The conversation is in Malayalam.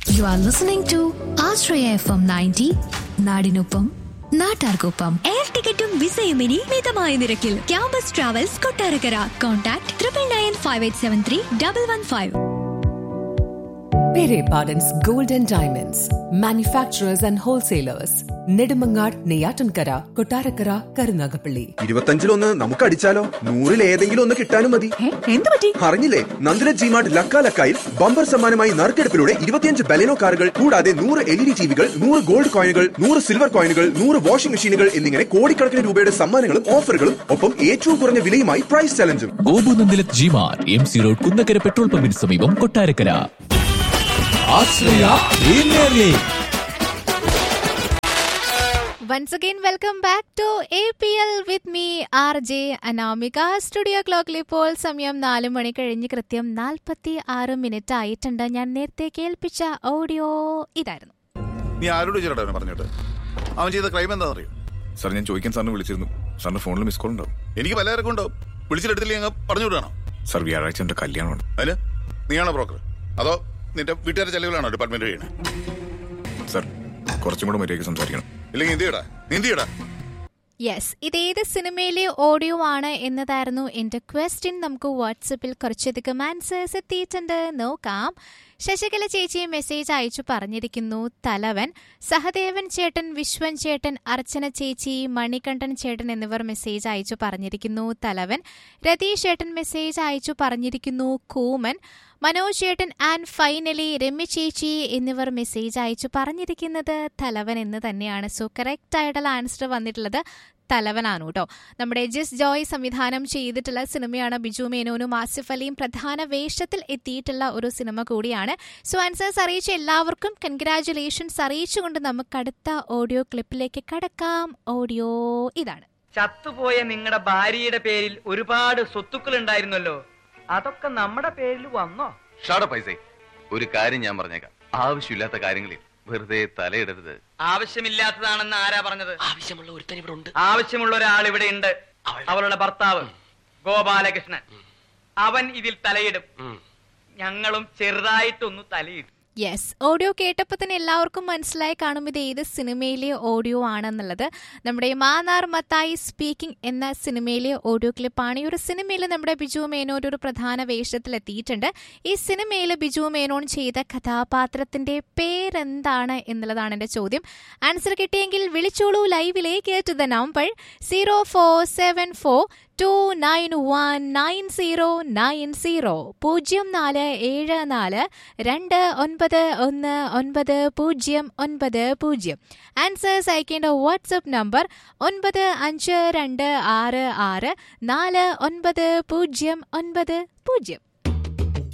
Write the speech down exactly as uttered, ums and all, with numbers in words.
You are listening to Ashraya F M ninety, നാടിനൊപ്പം നാട്ടാർക്കൊപ്പം. എയർ ടിക്കറ്റും വിസയും ഇനി മിതമായ നിരക്കിൽ. Campus travels Kottarakkara. Contact triple nine five eight seven three double one five. Pere Pardon's Gold and Diamonds, manufacturers and wholesalers. Nedumangad, Neyyattinkara, Kottarakkara, Karunagappally. ഇരുപത്തഞ്ചിലൊന്ന് നമുക്ക് അടിച്ചാലോ? നൂറിൽ ഏതെങ്കിലും ഒന്ന് കിട്ടാനും മതി. എന്ത് പറ്റി? അറിഞ്ഞില്ലേ? നന്ദിന ജിമാർട്ട് ലക്ക ലക്കായിൽ ബമ്പർ സമ്മാനമായി നറുക്കെടുപ്പിലൂടെ ഇരുപത്തിയഞ്ച് ബലെനോ കാറുകൾ കൂടാതെ നൂറ് എൽ ഇ ഡി ടിവികൾ, നൂറ് ഗോൾഡ് കോയിനുകൾ, നൂറ് സിൽവർ കോയിനുകൾ, നൂറ് വാഷിംഗ് മെഷീനുകൾ എന്നിങ്ങനെ കോടിക്കണക്കിന് രൂപയുടെ സമ്മാനങ്ങളും ഓഫറുകളും ഒപ്പം ഏറ്റവും കുറഞ്ഞ വിലയുമായി price ചലഞ്ചും. Gopu Nandilath G-Mart, M C road, Kunnakkara petrol പമ്പിന് സമീപം, Kottarakkara. Once again, welcome back to A P L with me, R J Anamika. Studio ക്ലോക്കിൽ ഇപ്പോൾ സമയം നാല് മണി കഴിഞ്ഞ് കൃത്യം നാൽപ്പത്തി ആറ് മിനിറ്റ് ആയിട്ടുണ്ട്. ഞാൻ നേരത്തെ കേൾപ്പിച്ച ഓഡിയോ ഇതായിരുന്നു. നീ ആരോട് ചേട്ടാ പറഞ്ഞിട്ട് അവൻ ചെയ്ത ക്രൈം എന്താണെന്നറിയോ? സാർ, ഞാൻ ചോദിക്കാൻ സാറിന് വിളിച്ചിരുന്നു. സാറിന്റെ ഫോണിൽ മിസ് കോൾ ഉണ്ടാവും. എനിക്ക് പലചരക്കും ഉണ്ടാവും. വിളിച്ചിട്ടെടുത്തില്ലേ ഞങ്ങൾ പറഞ്ഞു വിടണോ? സാർ, വ്യാഴാഴ്ച എന്റെ കല്യാണമാണ്. അതിന് നീയാണോ ബ്രോക്കർ, അതോ നിന്റെ വീട്ടുകാരുടെ ചെലവിലാണോ ഡിപ്പാർട്ട്മെന്റ് ചെയ്യണേ? സാർ, കുറച്ചും കൂടെ മര്യാദയ്ക്ക് സംസാരിക്കണം. ഇല്ലെങ്കിൽ എന്തിയടാ നീന്തിയടാ. യെസ്, ഇതേത് സിനിമയിലെ ഓഡിയോ ആണ് എന്നതായിരുന്നു എന്റെ ക്വസ്റ്റ്യൻ. നമുക്ക് വാട്സപ്പിൽ കുറച്ചധികം ആൻസേഴ്സ് എത്തിയിട്ടുണ്ട്, നോക്കാം. ശശികല ചേച്ചി മെസ്സേജ് അയച്ചു പറഞ്ഞിരിക്കുന്നു തലവൻ. സഹദേവൻ ചേട്ടൻ, വിശ്വൻ ചേട്ടൻ, അർച്ചന ചേച്ചി, മണികണ്ഠൻ ചേട്ടൻ എന്നിവർ മെസ്സേജ് അയച്ചു പറഞ്ഞിരിക്കുന്നു തലവൻ. രതീഷ് ചേട്ടൻ മെസ്സേജ് അയച്ചു പറഞ്ഞിരിക്കുന്നു കൂമൻ. മനോജ് ചേട്ടൻ ആൻഡ് ഫൈനലി രമ്യ ചേച്ചി എന്നിവർ മെസ്സേജ് അയച്ചു പറഞ്ഞിരിക്കുന്നത് തലവൻ എന്ന് തന്നെയാണ്. സോ കറക്റ്റ് ആയിട്ടുള്ള ആൻസർ വന്നിട്ടുള്ളത് തലവനാണ് കേട്ടോ. നമ്മുടെ ജിസ് ജോയ് സംവിധാനം ചെയ്തിട്ടുള്ള സിനിമയാണ്. ബിജു മേനോനും ആസിഫ് അലിയും പ്രധാന വേഷത്തിൽ എത്തിയിട്ടുള്ള ഒരു സിനിമ കൂടിയാണ്. സോ ആൻസേഴ്സ് അറിയിച്ച എല്ലാവർക്കും കൺഗ്രാറ്റുലേഷൻസ് അറിയിച്ചുകൊണ്ട് നമുക്ക് അടുത്ത ഓഡിയോ ക്ലിപ്പിലേക്ക് കടക്കാം. ഓഡിയോ ഇതാണ്. ചത്തുപോയ നിങ്ങളുടെ ഭാര്യയുടെ പേരിൽ ഒരുപാട് സ്വത്തുക്കൾ ഉണ്ടായിരുന്നല്ലോ, അതൊക്കെ നമ്മുടെ പേരിൽ വന്നോ? ഷാട പൈസ, ഒരു കാര്യം ഞാൻ പറഞ്ഞേക്കാം. ആവശ്യമില്ലാത്ത കാര്യങ്ങളിൽ വെറുതെ തലയിടരുത്. ആവശ്യമില്ലാത്തതാണെന്ന് ആരാ പറഞ്ഞത്? ആവശ്യമുള്ള ഒരുത്തൻ ഇവിടെ ഉണ്ട്. ആവശ്യമുള്ള ഒരാൾ ഇവിടെ ഉണ്ട്. അവളുടെ ഭർത്താവ് ഗോപാലകൃഷ്ണൻ. അവൻ ഇതിൽ തലയിടും. ഞങ്ങളും ചെറുതായിട്ടൊന്ന് തലയിടും. യെസ്, ഓഡിയോ കേട്ടപ്പോൾ തന്നെ എല്ലാവർക്കും മനസ്സിലായി കാണും ഇത് ഏത് സിനിമയിലെ ഓഡിയോ ആണെന്നുള്ളത്. നമ്മുടെ മാന്നാർ മത്തായി സ്പീക്കിംഗ് എന്ന സിനിമയിലെ ഓഡിയോ ക്ലിപ്പാണ്. ഈ ഒരു സിനിമയിൽ നമ്മുടെ ബിജു മേനോൻ ഒരു പ്രധാന വേഷത്തിൽ എത്തിയിട്ടുണ്ട്. ഈ സിനിമയിൽ ബിജു മേനോൻ ചെയ്ത കഥാപാത്രത്തിന്റെ പേരെന്താണ് എന്നുള്ളതാണ് എൻ്റെ ചോദ്യം. ആൻസർ കിട്ടിയെങ്കിൽ വിളിച്ചോളൂ ലൈവിലേക്ക്. To the number zero four seven four to nine one nine zero nine zero പൂജ്യം നാല് ഏഴ് നാല് രണ്ട് ഒൻപത് ഒന്ന് ഒൻപത് പൂജ്യം ഒൻപത് പൂജ്യം. ആൻസേഴ്സ് അയക്കേണ്ട വാട്സപ്പ് നമ്പർ ഒൻപത് അഞ്ച് രണ്ട് ആറ് ആറ് നാല് ഒൻപത് പൂജ്യം ഒൻപത് പൂജ്യം.